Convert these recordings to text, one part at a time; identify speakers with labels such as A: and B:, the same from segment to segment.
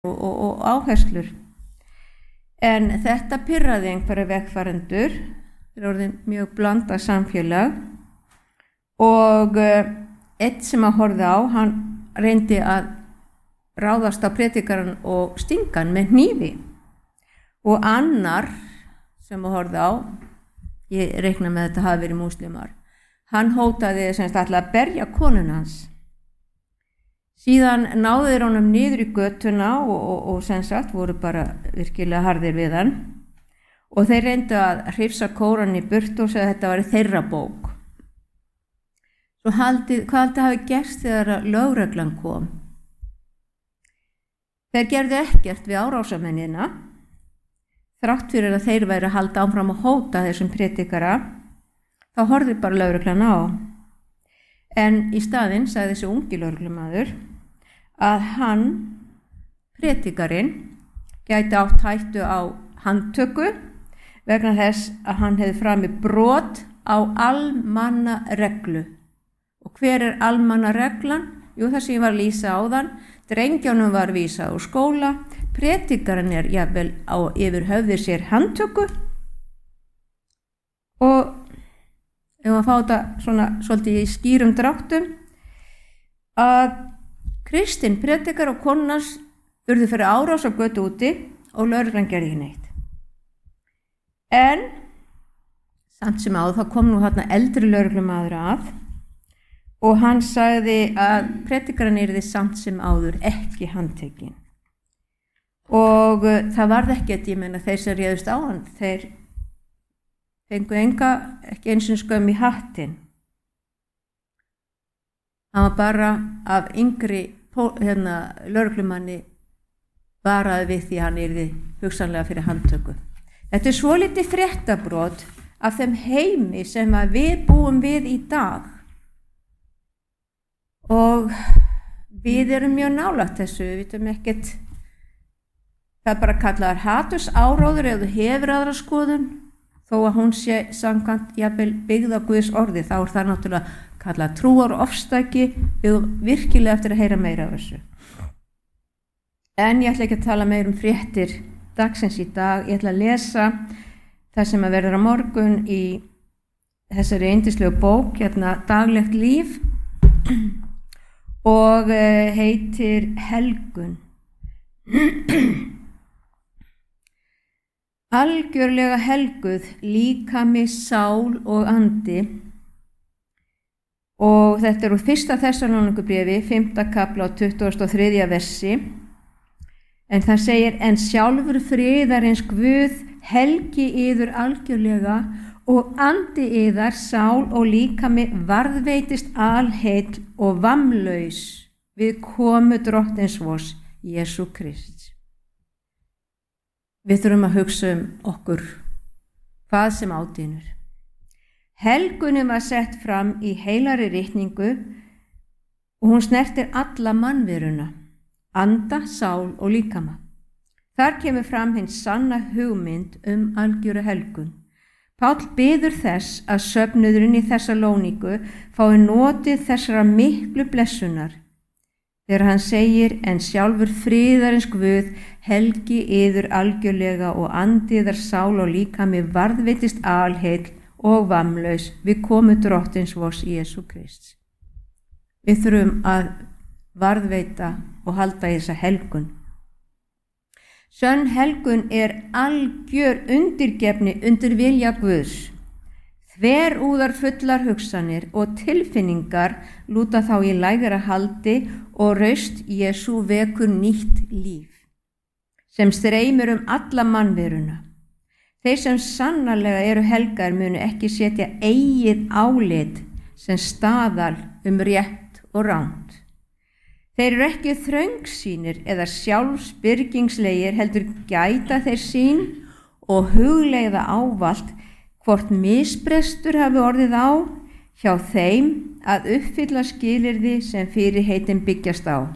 A: og áherslur. En þetta pirraði einhverja vegfarendur, þeir orðin mjög blandað samfélag og einn sem að horfði á, hann reyndi að ráðast á predikarann og stinga hann með hnífi og annar sem að horfði á, ég reikna með þetta hafi verið múslimar, hann hótaði semst ætla að berja konuna hans. Síðan náðu þeir honum niður í götuna og sem sagt voru bara virkilega harðir við hann og þeir reyndu að hrifsa Kóraninn í burtu og segja að þetta væri þeirra bók. Svo hvað haldið hafi gerst þegar lögreglan kom? Þeir gerðu ekkert við árásamennina, þrátt fyrir að þeir væri að halda áfram að hóta þessum predikara, þá horfði bara lögreglan á. En í staðinn sagði þessi ungi lögreglumaður að hann, predikarinn, gæti átt hættu á handtöku vegna þess að hann hefði framið brot á almannareglu. Og hver er almannareglan? Jú, það sem ég var að lýsa áðan, drengjónum var vísað úr skóla, predikarinn er jafnvel á yfir höfði sér handtöku og ef að fá þetta svona svolítið í skýrum dráttum að kristinn predikar og konans urðu fyrir árás á götu úti og lögreglan gerði ekki neitt. En samt sem áður þá kom nú þarna eldri lögreglumaður að og hann sagði að predikarinn yrði samt sem áður ekki handtekinn. Og það varð ekkert, ég meina þeir sem réðust á hann, þeir fengu ekki eins og skömm í hattinn. Hann var bara af yngri lögreglumanni varaði við því hann yrði hugsanlega fyrir handtöku. Þetta er svolítið fréttabrot af þeim heimi sem við búum við í dag. Og við erum mjög nálægt þessu, við vitum ekkert, það er bara kallaðar hatursáróður ef þú hefur aðra skoðun, þó að hún sé samkvæmt jafnvel byggð á Guðs orði, þá er það náttúrulega kallað trúarofstæki, við virkilega eftir að heyra meira af þessu. En ég ætla ekki að tala meira fréttir dagsins í dag, ég ætla að lesa það sem að verður á morgun í þessari yndislegu bók, Daglegt líf, og heitir Helgun. Algjörlega helguð, líkami, sál og andi. Og þetta er úr 1. Þessalóníkubréfi, 5. kafla og 23. versi. En það segir, en sjálfur friðarins Guð helgi yður algjörlega og andi yðar, sál og líkami varðveitist alheill og vammlaus við komu drottins vors, Jesú Krist. Við þurfum að hugsa okkur hvað sem ádýnur. Helgunin var sett fram í heilari ritningu og hún snertir alla mannveruna, anda, sál og líkama. Þar kemur fram hins sanna hugmynd algjöra helgun. Páll biður þess að söfnuðurinn í Þessalóníku fái notið þessara miklu blessunar. Þegar hann segir, en sjálfur friðarins Guð helgi yður algjörlega og andi yðar, sál og líkami varðveitist alheill og vammlaus við komu drottins vors, Jesú Krist. Við þurfum að varðveita og halda í þessa helgun. Sönn helgun er algjör undirgefni undir vilja Guðs. Þverúðar fullar hugsanir og tilfinningar lúta þá í lægra haldi og raust Jesú vekur nýtt líf, sem streymir alla mannveruna. Þeir sem sannarlega eru helgar munu ekki setja eigið álit sem staðal rétt og rangt. Þeir eru ekki þröngsýnir eða sjálfsbyrgingslegir, heldur gæta þeir sín og hugleiða ávallt hvort misbrestur hafi orðið á hjá þeim að uppfylla skilyrði sem fyrirheitin byggjast á.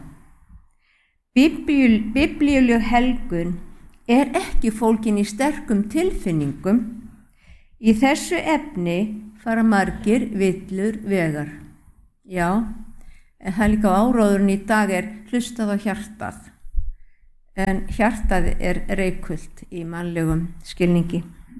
A: Biblíuleg helgun er ekki fólgin í sterkum tilfinningum. Í þessu efni fara margir villur vegar. Já, en það líka áróðurinn í dag hlustað á hjartað. en hjartað reikfullt í mannlegum skilningi.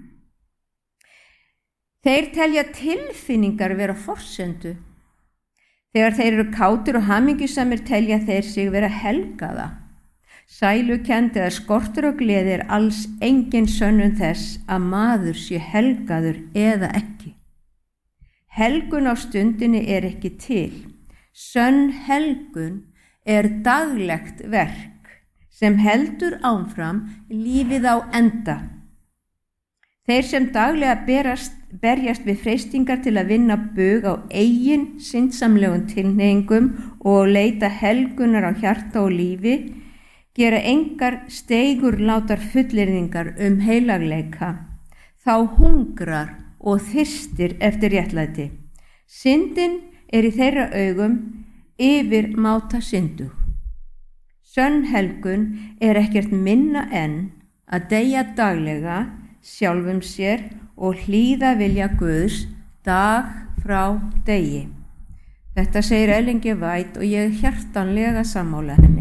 A: Þeir telja tilfinningar vera forsendu. Þegar þeir eru kátir og hamingjusamir telja þeir sig vera helgaða. Sælukennd eða skortur og gleði alls engin sönnun þess að maður sé helgaður eða ekki. Helgun á stundinni ekki til. Sönn helgun daglegt verk sem heldur áfram lífið á enda. Þeir sem daglega berjast við freistingar til að vinna bug á eigin syndsamlegum tilhneigingum og leita helgunar á hjarta og lífi, gera engar steigurlátar fullyrðingar heilagleika. Þá hungrar og þyrstir eftir réttlæti. Syndin í þeirra augum yfir máta syndug. Sönn helgun ekkert minna en að deyja daglega sjálfum sér og hlýða vilja Guðs dag frá degi. Þetta segir Ellen G. White og ég hjartanlega sammála henni.